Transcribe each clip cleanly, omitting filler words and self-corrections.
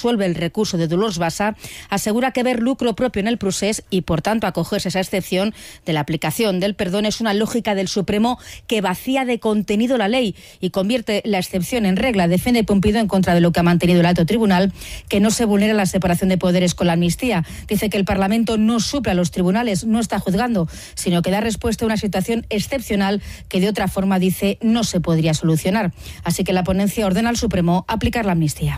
resuelve el recurso de Dolors Bassa, asegura que ver lucro propio en el procés y, por tanto, acogerse a esa excepción de la aplicación del perdón es una lógica del Supremo que vacía de contenido la ley y convierte la excepción en regla. Defiende Pompidou en contra de lo que ha mantenido el alto tribunal, que no se vulnera la separación de poderes con la amnistía. Dice que el Parlamento no suple a los tribunales, no está juzgando, sino que da respuesta a una situación excepcional que de otra forma, dice, no se podría solucionar. Así que la ponencia ordena al Supremo aplicar la amnistía.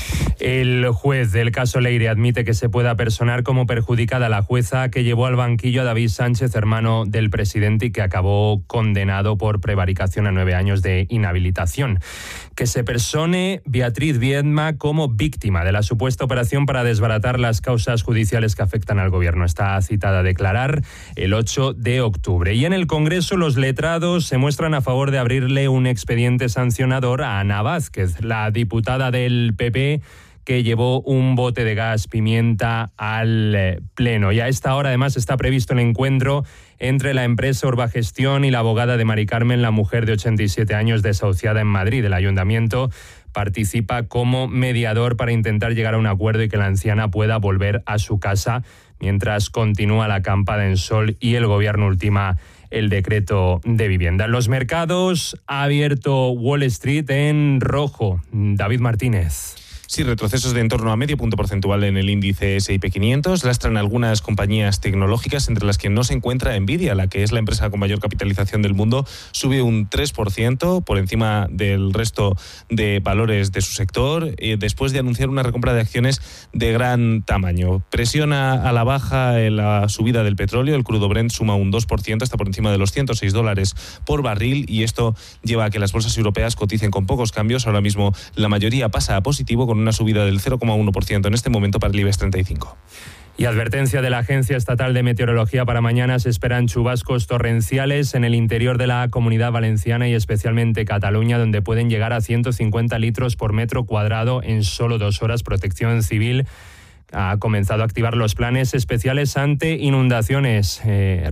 El juez del caso Leire admite que se pueda personar como perjudicada la jueza que llevó al banquillo a David Sánchez, hermano del presidente, y que acabó condenado por prevaricación a 9 años de inhabilitación. Que se persone Beatriz Viedma como víctima de la supuesta operación para desbaratar las causas judiciales que afectan al gobierno. Está citada a declarar el 8 de octubre. Y en el Congreso los letrados se muestran a favor de abrirle un expediente sancionador a Ana Vázquez, la diputada del PP, que llevó un bote de gas pimienta al Pleno. Y a esta hora, además, está previsto el encuentro entre la empresa Urbagestión y la abogada de Mari Carmen, la mujer de 87 años desahuciada en Madrid. El ayuntamiento participa como mediador para intentar llegar a un acuerdo y que la anciana pueda volver a su casa mientras continúa la acampada en Sol y el gobierno ultima el decreto de vivienda. En los mercados ha abierto Wall Street en rojo. David Martínez. Sí, retrocesos de en torno a medio punto porcentual en el índice S&P 500. Lastran algunas compañías tecnológicas, entre las que no se encuentra Nvidia, la que es la empresa con mayor capitalización del mundo. Sube un 3% por encima del resto de valores de su sector, después de anunciar una recompra de acciones de gran tamaño. Presiona a la baja la subida del petróleo. El crudo Brent suma un 2%, está por encima de los $106 por barril, y esto lleva a que las bolsas europeas coticen con pocos cambios. Ahora mismo la mayoría pasa a positivo, con una subida del 0,1% en este momento para el IBEX 35. Y advertencia de la Agencia Estatal de Meteorología: para mañana se esperan chubascos torrenciales en el interior de la Comunidad Valenciana y especialmente Cataluña, donde pueden llegar a 150 litros por metro cuadrado en solo 2 horas. Protección Civil ha comenzado a activar los planes especiales ante inundaciones.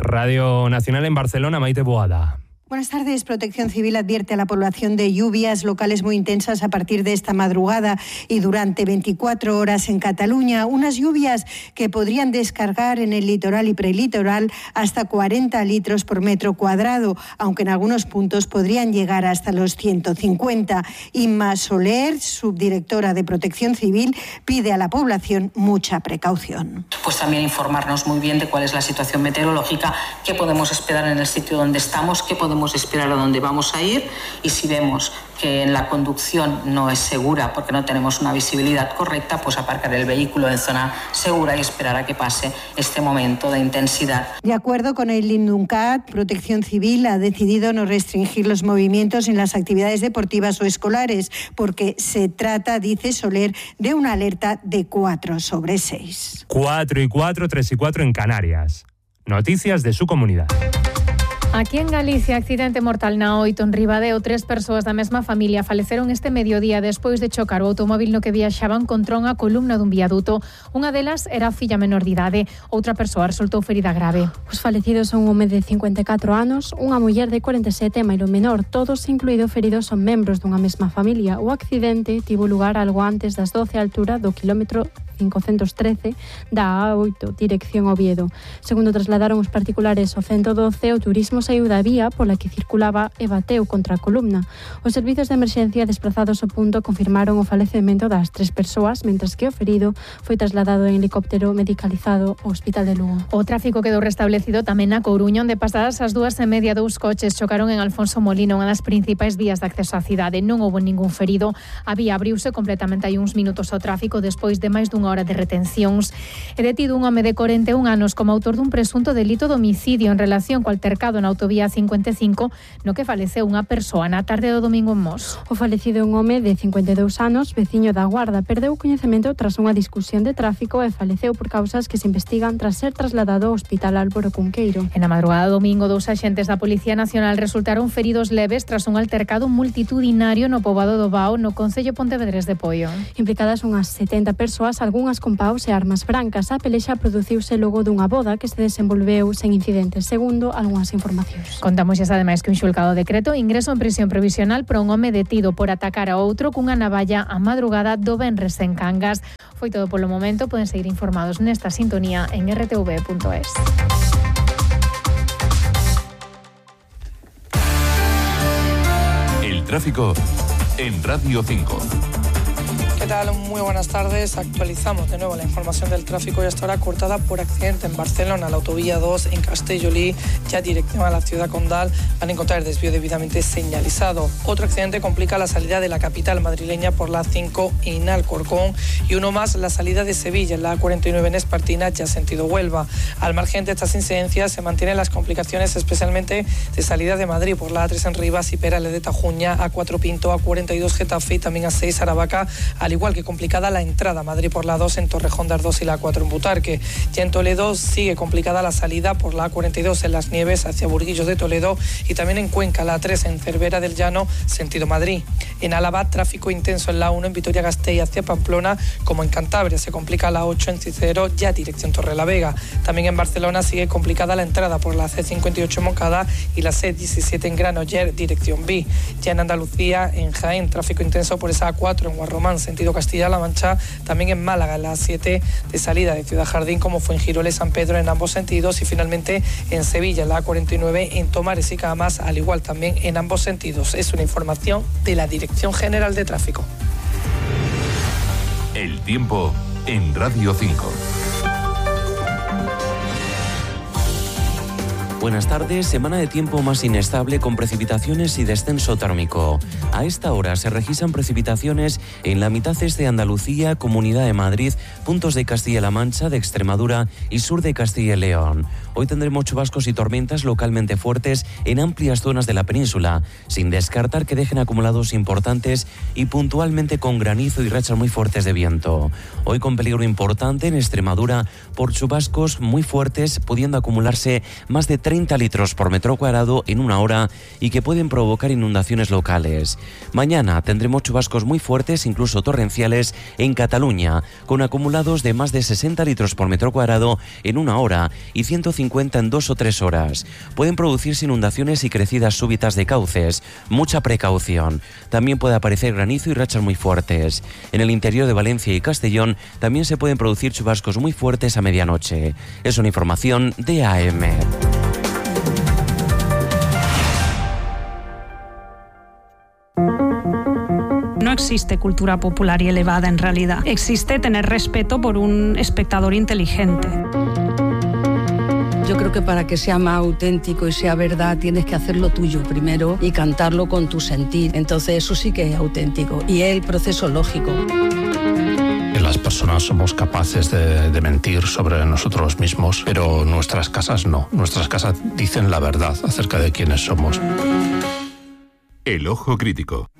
Radio Nacional en Barcelona, Maite Boada. Buenas tardes. Protección Civil advierte a la población de lluvias locales muy intensas a partir de esta madrugada y durante 24 horas en Cataluña. Unas lluvias que podrían descargar en el litoral y prelitoral hasta 40 litros por metro cuadrado, aunque en algunos puntos podrían llegar hasta los 150. Inma Soler, subdirectora de Protección Civil, pide a la población mucha precaución. Pues también informarnos muy bien de cuál es la situación meteorológica, qué podemos esperar en el sitio donde estamos, qué podemos esperar a dónde vamos a ir, y si vemos que en la conducción no es segura porque no tenemos una visibilidad correcta, pues aparcar el vehículo en zona segura y esperar a que pase este momento de intensidad. De acuerdo con el INDUNCAT, Protección Civil ha decidido no restringir los movimientos en las actividades deportivas o escolares, porque se trata, dice Soler, de una alerta de 4/6. 4 y 4, 3 y 4 en Canarias. Noticias de su comunidad. Aquí en Galicia, accidente mortal na 8 en Ribadeo. 3 persoas da mesma familia faleceron este mediodía despois de chocar o automóvil no que viaxaban contra unha columna dun viaduto. Unha delas era a filla menor de idade, outra persoa resultou ferida grave. Os falecidos son un home de 54 anos, unha muller de 47 e mailo menor. Todos, incluído feridos, son membros dunha mesma familia. O accidente tivo lugar algo antes das 12 a altura do quilómetro 513 da A8, dirección Oviedo. Segundo trasladaron os particulares ao 112, o turismo saiu da vía pola que circulaba e bateu contra a columna. Os servizos de emerxencia desplazados ao punto confirmaron o falecemento das 3 persoas, mentras que o ferido foi trasladado en helicóptero medicalizado ao Hospital de Lugo. O tráfico quedou restablecido tamén na Coruña, onde pasadas as 2:30 2 coches chocaron en Alfonso Molina, unha das principais vías de acceso á cidade. Non houbo ningún ferido. A vía abriuse completamente hai uns minutos ao tráfico despois de máis dunha hora de retencións. É detido un home de 41 anos como autor dun presunto delito de homicidio en relación co altercado na autovía 55, no que faleceu unha persoa na tarde do domingo en Mos. O falecido é un home de 52 anos, veciño da Guarda. Perdeu coñecemento tras unha discusión de tráfico e faleceu por causas que se investigan tras ser trasladado ao Hospital Álvaro Cunqueiro. En a madrugada do domingo, 2 axentes da Policía Nacional resultaron feridos leves tras un altercado multitudinario no poboado do Bao, no concello Pontevedrés de Poio. Implicadas unhas 70 persoas, algunhas algunhas con paus e armas brancas. A pelexa produciuse logo dunha boda que se desenvolveu sen incidentes, segundo algunhas informacións. Contamos ademais que un xulgado decreto ingreso en prisión provisional para un home detido por atacar a outro cunha navalla a madrugada do venres en Cangas. Foi todo polo momento, poden seguir informados nesta sintonía en rtv.es. El tráfico en Radio 5. ¿Qué tal? Muy buenas tardes. Actualizamos de nuevo la información del tráfico y hasta ahora cortada por accidente en Barcelona, la autovía 2 en Castellolí, ya dirección a la ciudad condal. Van a encontrar desvío debidamente señalizado. Otro accidente complica la salida de la capital madrileña por la 5 en Alcorcón y uno más la salida de Sevilla en la A49 en Espartina, ya sentido Huelva. Al margen de estas incidencias se mantienen las complicaciones especialmente de salida de Madrid por la A3 en Rivas y Perales de Tajuña, A4 Pinto, A42 Getafe y también A6 Aravaca, al igual que complicada la entrada a Madrid por la 2 en Torrejón de Ardoz y la 4 en Butarque. Ya en Toledo sigue complicada la salida por la A42 en Las Nieves hacia Burguillos de Toledo y también en Cuenca, la 3 en Cervera del Llano, sentido Madrid. En Álava, tráfico intenso en la 1 en Vitoria-Gasteiz hacia Pamplona, como en Cantabria. Se complica la 8 en Cicero, ya dirección Torrelavega. También en Barcelona sigue complicada la entrada por la C58 en Moncada y la C17 en Granollers, dirección B. Ya en Andalucía, en Jaén, tráfico intenso por esa A4 en Guarromán, sentido Castilla-La Mancha, también en Málaga, en la 7 de salida de Ciudad Jardín, como Fuengirola y San Pedro en ambos sentidos, y finalmente en Sevilla, en la A49 en Tomares y Camas, al igual también en ambos sentidos. Es una información de la Dirección General de Tráfico. El tiempo en Radio 5. Buenas tardes, semana de tiempo más inestable con precipitaciones y descenso térmico. A esta hora se registran precipitaciones en la mitad este de Andalucía, Comunidad de Madrid, puntos de Castilla-La Mancha, de Extremadura y sur de Castilla y León. Hoy tendremos chubascos y tormentas localmente fuertes en amplias zonas de la península, sin descartar que dejen acumulados importantes y puntualmente con granizo y rachas muy fuertes de viento. Hoy con peligro importante en Extremadura por chubascos muy fuertes, pudiendo acumularse más de 30 litros por metro cuadrado en una hora y que pueden provocar inundaciones locales. Mañana tendremos chubascos muy fuertes, incluso torrenciales, en Cataluña, con acumulados de más de 60 litros por metro cuadrado en una hora y 150 en 2 o 3 horas. Pueden producirse inundaciones y crecidas súbitas de cauces. Mucha precaución. También puede aparecer granizo y rachas muy fuertes. En el interior de Valencia y Castellón también se pueden producir chubascos muy fuertes a medianoche. Es una información de AM. No existe cultura popular y elevada en realidad. Existe tener respeto por un espectador inteligente. Yo creo que para que sea más auténtico y sea verdad tienes que hacerlo tuyo primero y cantarlo con tu sentir. Entonces eso sí que es auténtico y es el proceso lógico. Las personas somos capaces de mentir sobre nosotros mismos, pero nuestras casas no. Nuestras casas dicen la verdad acerca de quiénes somos. El ojo crítico.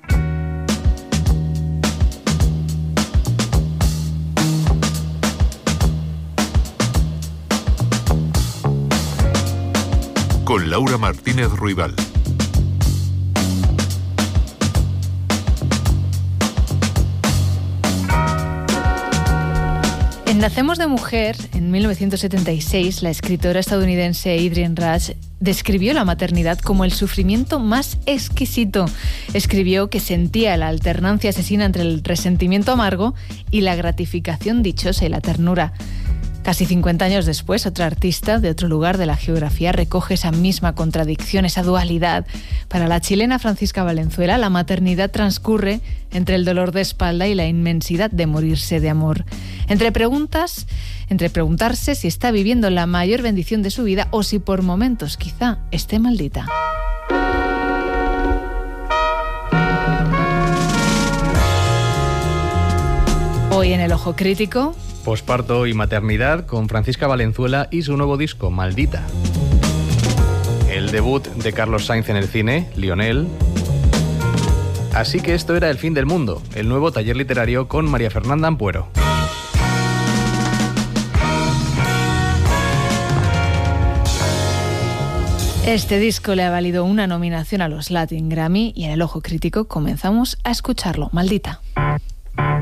Con Laura Martínez Ruibal. En Nacemos de Mujer, en 1976, la escritora estadounidense Adrienne Rich describió la maternidad como el sufrimiento más exquisito. Escribió que sentía la alternancia asesina entre el resentimiento amargo y la gratificación dichosa y la ternura. Casi 50 años después, otra artista de otro lugar de la geografía recoge esa misma contradicción, esa dualidad. Para la chilena Francisca Valenzuela, la maternidad transcurre entre el dolor de espalda y la inmensidad de morirse de amor. Entre preguntarse si está viviendo la mayor bendición de su vida o si por momentos quizá esté maldita. Hoy en El Ojo Crítico, posparto y maternidad con Francisca Valenzuela y su nuevo disco, Maldita. El debut de Carlos Sainz en el cine, Lionel. Así que esto era El fin del mundo, el nuevo taller literario con María Fernanda Ampuero. Este disco le ha valido una nominación a los Latin Grammy y en El Ojo Crítico comenzamos a escucharlo, Maldita.